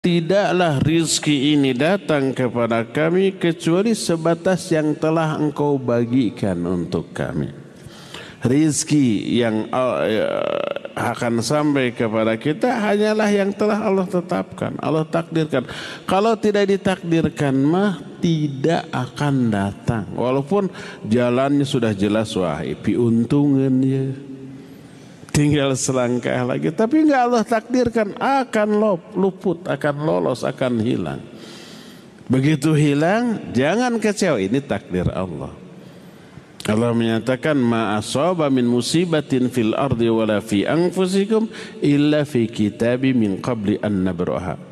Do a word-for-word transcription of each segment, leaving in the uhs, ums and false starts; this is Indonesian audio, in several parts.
tidaklah rizki ini datang kepada kami kecuali sebatas yang telah engkau bagikan untuk kami. Rizki yang akan sampai kepada kita hanyalah yang telah Allah tetapkan, Allah takdirkan. Kalau tidak ditakdirkan mah tidak akan datang. Walaupun jalannya sudah jelas, wah piuntungan ya, tinggal selangkah lagi, tapi enggak Allah takdirkan akan luput, akan lolos, akan hilang. Begitu hilang jangan kecewa, ini takdir Allah. Allah menyatakan ma asaba min musibatin fil ardi wala fi anfusikum illa fi kitabi min qabli an nabraha.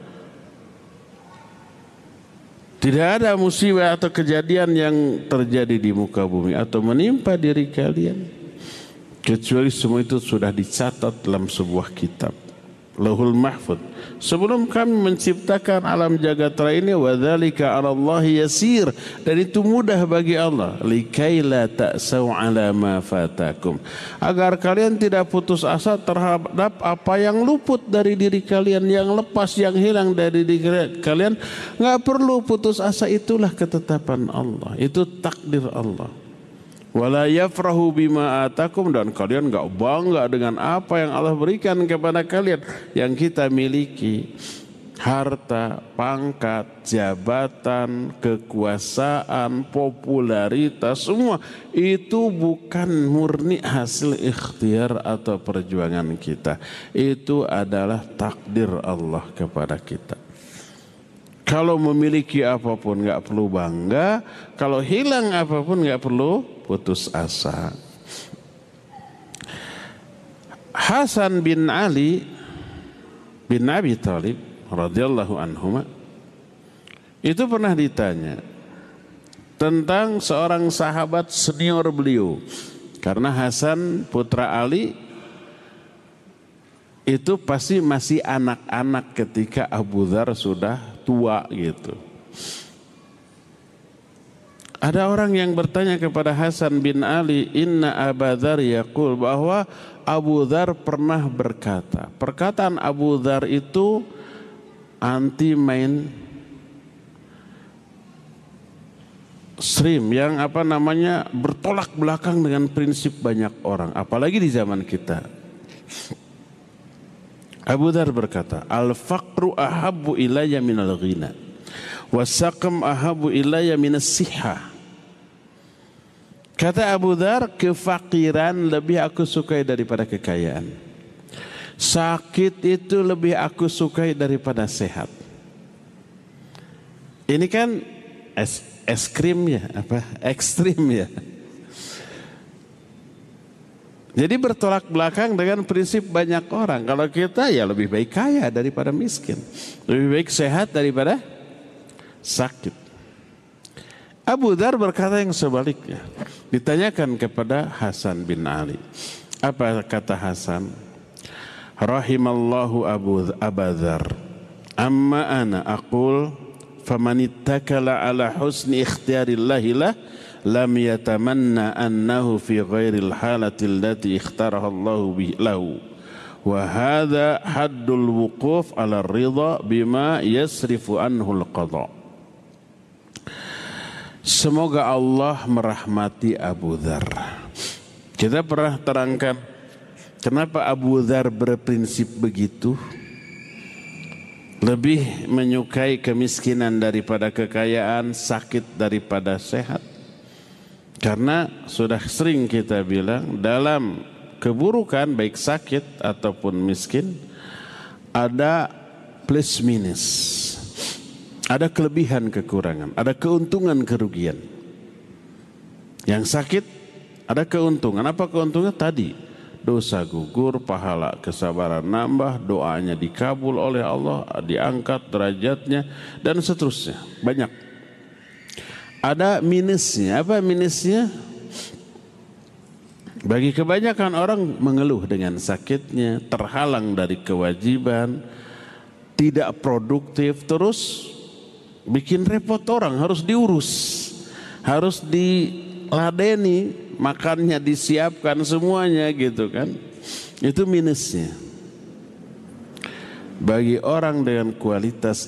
Tidak ada musibah atau kejadian yang terjadi di muka bumi atau menimpa diri kalian kecuali semua itu sudah dicatat dalam sebuah kitab, Lauhul Mahfuz, sebelum kami menciptakan alam jagat raya ini. Wa dzalika 'ala Allahi yasir, dan itu mudah bagi Allah. Likaila ta'sau 'ala ma fatakum, agar kalian tidak putus asa terhadap apa yang luput dari diri kalian, yang lepas, yang hilang dari diri kalian. Enggak perlu putus asa, itulah ketetapan Allah, itu takdir Allah. Wala yafrahu bima atakum, dan kalian enggak bangga dengan apa yang Allah berikan kepada kalian yang kita miliki. Harta, pangkat, jabatan, kekuasaan, popularitas, semua itu bukan murni hasil ikhtiar atau perjuangan kita. Itu adalah takdir Allah kepada kita. Kalau memiliki apapun enggak perlu bangga, kalau hilang apapun enggak perlu putus asa. Hasan bin Ali bin Abi Thalib radhiyallahu anhuma itu pernah ditanya tentang seorang sahabat senior beliau, karena Hasan putra Ali itu pasti masih anak-anak ketika Abu Dzar sudah tua gitu. Ada orang yang bertanya kepada Hasan bin Ali, inna Abu Dzar yaqul, bahwa Abu Dzar pernah berkata. Perkataan Abu Dzar itu anti main stream, yang apa namanya bertolak belakang dengan prinsip banyak orang, apalagi di zaman kita. Abu Dzar berkata, al-faqru ahabbu ilayya minal ghina, wasaqam ahabbu ilayya minas sihah. Kata Abu Dzar, kefakiran lebih aku sukai daripada kekayaan. Sakit itu lebih aku sukai daripada sehat. Ini kan es, es krim ya, apa ekstrim ya. Jadi bertolak belakang dengan prinsip banyak orang. Kalau kita ya lebih baik kaya daripada miskin, lebih baik sehat daripada sakit. Abu Dzar berkata yang sebaliknya. Ditanyakan kepada Hasan bin Ali. Apa kata Hasan? Rahimallahu Abu Dzar. Amma ana aqul faman ittakala ala husni ikhtiyarillahi lah lam yatamanna annahu fi ghairil halati allati ikhtaraha Allahu lahu. Wa hadha haddul wuquf ala ridha bima yasrifu anhu al-qadha. Semoga Allah merahmati Abu Dzar. Kita pernah terangkan kenapa Abu Dzar berprinsip begitu, lebih menyukai kemiskinan daripada kekayaan, sakit daripada sehat. Karena sudah sering kita bilang, dalam keburukan baik sakit ataupun miskin ada plus minus. Ada kelebihan kekurangan, ada keuntungan kerugian. Yang sakit ada keuntungan. Apa keuntungan? Tadi dosa gugur, pahala kesabaran nambah, doanya dikabul oleh Allah, diangkat derajatnya dan seterusnya. Banyak. Ada minusnya. Apa minusnya? Bagi kebanyakan orang mengeluh dengan sakitnya, terhalang dari kewajiban, tidak produktif, terus bikin repot orang, harus diurus, harus diladeni, makannya disiapkan semuanya gitu kan. Itu minusnya. bagi orang dengan kualitas